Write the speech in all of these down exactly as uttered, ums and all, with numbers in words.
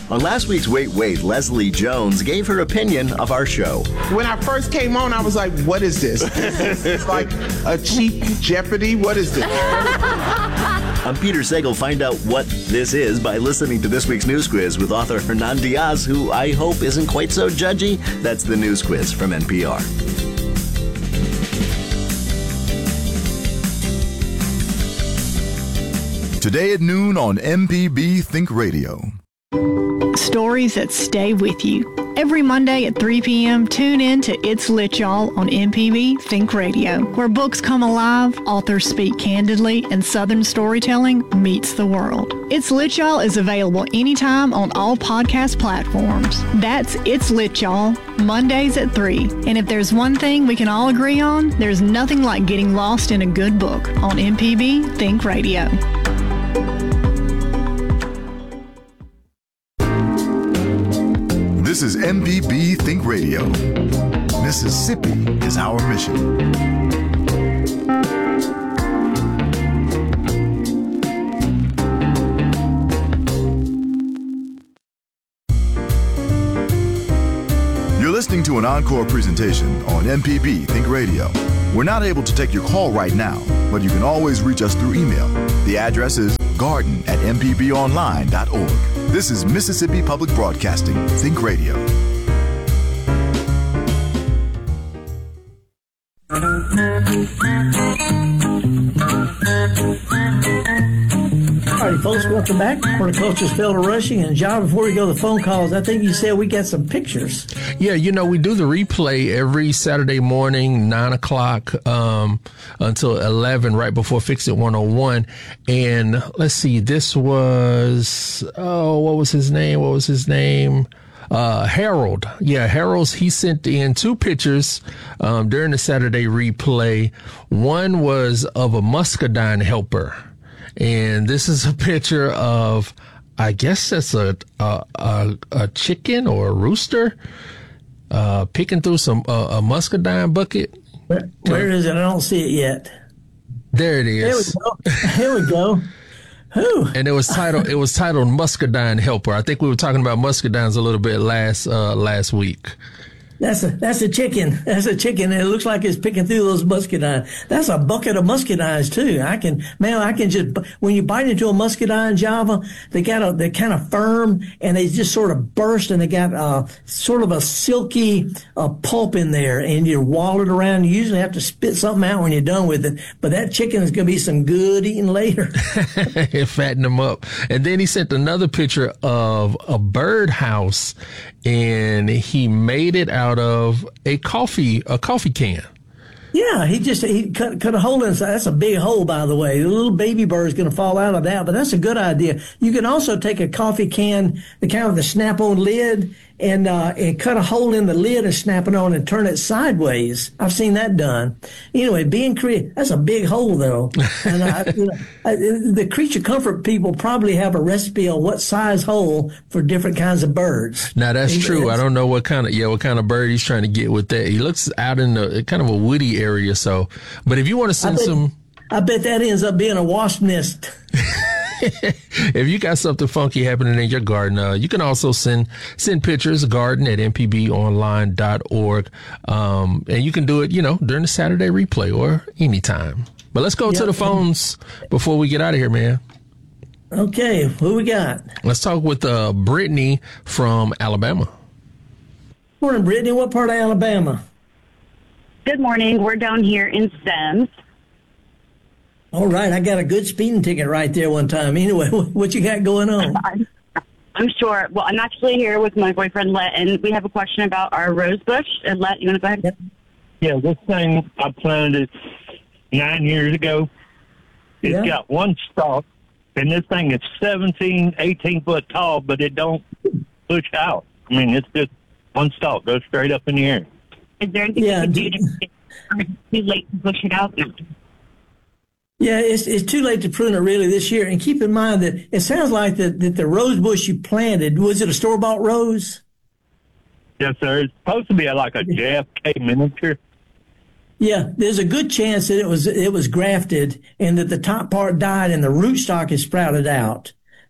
On last week's Wait, Wait, Leslie Jones gave her opinion of our show. When I first came on, I was like, what is this? It's like a cheap Jeopardy? What is this? I'm Peter Sagal. Find out what this is by listening to this week's news quiz with author Hernan Diaz, who I hope isn't quite so judgy. That's the news quiz from N P R. Today at noon on M P B Think Radio. Stories that stay with you. Every Monday at three p.m., tune in to It's Lit Y'all on M P B Think Radio, where books come alive, authors speak candidly, and Southern storytelling meets the world. It's Lit Y'all is available anytime on all podcast platforms. That's It's Lit Y'all, Mondays at three. And if there's one thing we can all agree on, there's nothing like getting lost in a good book on M P B Think Radio. This is M P B Think Radio. Mississippi is our mission. You're listening to an encore presentation on M P B Think Radio. We're not able to take your call right now, but you can always reach us through email. The address is garden at m p b online dot org. This is Mississippi Public Broadcasting, Think Radio. All right, folks, welcome back. Horticulturist Felder Rushing. And John, before we go to the phone calls, I think you said we got some pictures. Yeah, you know, we do the replay every Saturday morning, nine o'clock um, until eleven, right before Fix It one oh one. And let's see, this was, oh, what was his name? What was his name? Uh, Harold. Yeah, Harold's, he sent in two pictures um, during the Saturday replay. One was of a muscadine helper. And this is a picture of, I guess that's a a, a, a chicken or a rooster uh, picking through some uh, a muscadine bucket. Where, where is it? I don't see it yet. There it is. Here we go. Here we go. Who? And it was titled. It was titled Muscadine Helper. I think we were talking about muscadines a little bit last uh, last week. That's a that's a chicken. That's a chicken. It looks like it's picking through those muscadines. That's a bucket of muscadines too. I can, man, I can just, when you bite into a muscadine, Java, they got a, they're kind of firm and they just sort of burst and they got uh sort of a silky uh, pulp in there and you wall it around. You usually have to spit something out when you're done with it. But that chicken is going to be some good eating later. Fatten them up. And then he sent another picture of a birdhouse and he made it out of a coffee, a coffee can. Yeah, he just he cut cut a hole inside. That's a big hole, by the way. The little baby bird is going to fall out of that, but that's a good idea. You can also take a coffee can, the kind of the snap-on lid, and uh, and cut a hole in the lid and snap it on and turn it sideways. I've seen that done. Anyway, being creative, that's a big hole, though. And I, you know, I, the creature comfort people probably have a recipe on what size hole for different kinds of birds. Now, that's he, true. I don't know what kind of, yeah, what kind of bird he's trying to get with that. He looks out in the kind of a woody area, so. But if you want to send I bet, some. I bet that ends up being a wasp nest. If you got something funky happening in your garden, uh, you can also send send pictures, garden at m p b online dot org. Um, and you can do it, you know, during the Saturday replay or anytime. But let's go yep. to the phones before we get out of here, man. Okay, who we got? Let's talk with uh, Brittany from Alabama. Morning, Brittany. What part of Alabama? Good morning. We're down here in Stems. All right. I got a good speeding ticket right there one time. Anyway, what you got going on? I'm sure. Well, I'm actually here with my boyfriend, Let, and we have a question about our rose bush. And Let, you want to go ahead? Yep. Yeah, this thing, I planted it nine years ago. It's yeah. got one stalk, and this thing is seventeen, eighteen foot tall, but it don't push out. I mean, it's just one stalk, goes straight up in the air. Is there anything yeah, you can do to get it too late to push it out? Yeah, it's it's too late to prune it really this year. And keep in mind that it sounds like that, that the rose bush you planted, was it a store-bought rose? Yes, sir. It's supposed to be like a J F K miniature. Yeah, there's a good chance that it was it was grafted and that the top part died and the rootstock is sprouted out.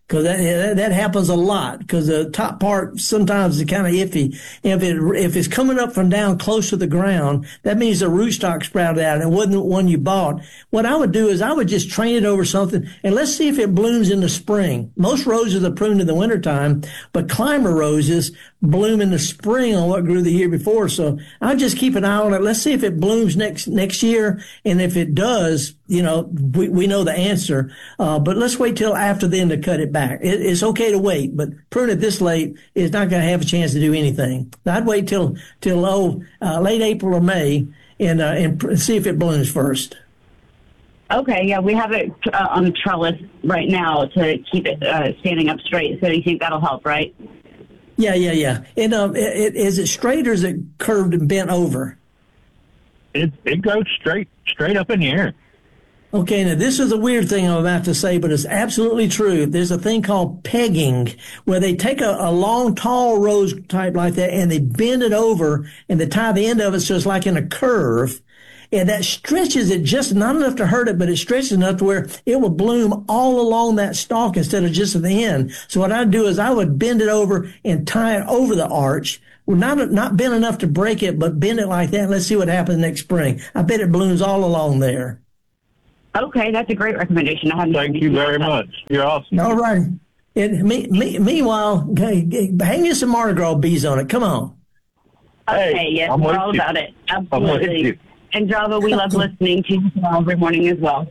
because that, that that happens a lot. Because the top part sometimes is kind of iffy. If it if it's coming up from down close to the ground, that means the rootstock sprouted out and it wasn't the one you bought. What I would do is I would just train it over something and let's see if it blooms in the spring. Most roses are pruned in the wintertime, but climber roses bloom in the spring on what grew the year before. So I'll just keep an eye on it. Let's see if it blooms next next year, and if it does, you know, we, we know the answer. Uh, but let's wait till after then to cut it back. It, it's okay to wait, but prune it this late is not going to have a chance to do anything. I'd wait till till oh uh, late April or May and uh, and pr- see if it blooms first. Okay, yeah, we have it uh, on the trellis right now to keep it uh, standing up straight. So you think that'll help, right? Yeah, yeah, yeah. And um, it, it, is it straight or is it curved and bent over? It it goes straight straight up in the air. Okay, now this is a weird thing I'm about to say, but it's absolutely true. There's a thing called pegging, where they take a, a long, tall rose type like that, and they bend it over, and they tie the end of it so it's like in a curve. And that stretches it just not enough to hurt it, but it stretches enough to where it will bloom all along that stalk instead of just at the end. So what I'd do is I would bend it over and tie it over the arch. Well, not not bend enough to break it, but bend it like that. Let's see what happens next spring. I bet it blooms all along there. Okay, that's a great recommendation. I hadn't Thank you very much. You're awesome. All right. And me, me, meanwhile, okay, hang you some Mardi Gras bees on it. Come on. Okay, Hey, yes, I'm we're with all you. about it. I'm with Absolutely. you. And Java, we love listening to you every morning as well.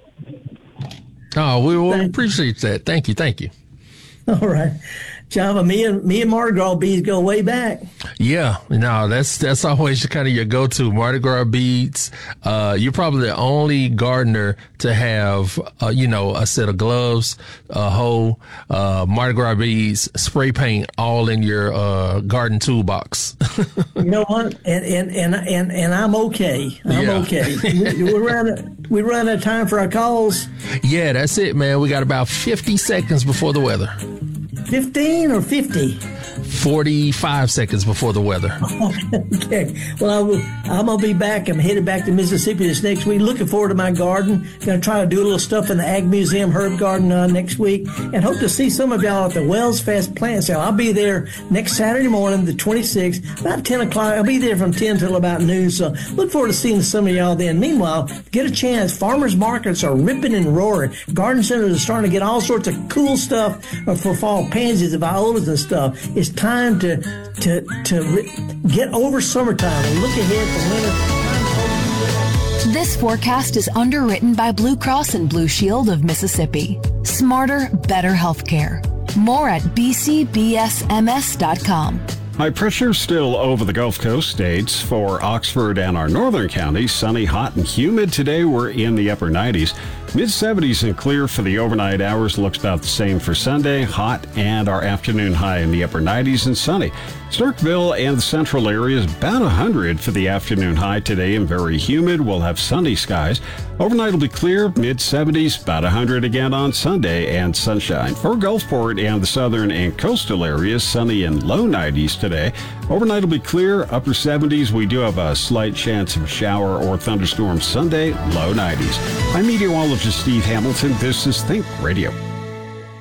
Oh, we, we appreciate that. Thank you. Thank you. All right. Java, me and me and Mardi Gras bees go way back. Yeah, no, that's that's always kind of your go-to. Mardi Gras beads. Uh, you're probably the only gardener to have, uh, you know, a set of gloves, a hoe, uh, Mardi Gras beads, spray paint, all in your uh, garden toolbox. You know what? And and and and, and I'm okay. I'm Yeah. okay. we, we run we run out of time for our calls. Yeah, that's it, man. We got about fifty seconds before the weather. Fifteen or fifty? forty-five seconds before the weather. Okay. Well, I will, I'm going to be back. I'm headed back to Mississippi this next week. Looking forward to my garden. Going to try to do a little stuff in the Ag Museum herb garden uh, next week. And hope to see some of y'all at the Wells Fest plant sale. I'll be there next Saturday morning, the twenty-sixth, about ten o'clock. I'll be there from ten till about noon. So look forward to seeing some of y'all then. Meanwhile, get a chance. Farmers markets are ripping and roaring. Garden centers are starting to get all sorts of cool stuff uh, for fall, pansies and violas and stuff. It's time to to to re- get over summertime and look ahead for winter. This forecast is underwritten by Blue Cross and Blue Shield of Mississippi. Smarter, better healthcare. More at b c b s m s dot com. High pressure still over the Gulf Coast states. For Oxford and our northern counties, sunny, hot, and humid. Today we're in the upper nineties. mid seventies and clear for the overnight hours. Looks about the same for Sunday. Hot, and our afternoon high in the upper nineties and sunny. Starkville and the central area is about one hundred for the afternoon high today and very humid. We'll have sunny skies. Overnight will be clear, mid seventies, about one hundred again on Sunday, and sunshine. For Gulfport and the southern and coastal areas, sunny and low nineties today. Overnight will be clear, upper seventies. We do have a slight chance of a shower or thunderstorm Sunday, low nineties. I'm meteorologist Steve Hamilton. This is Think Radio.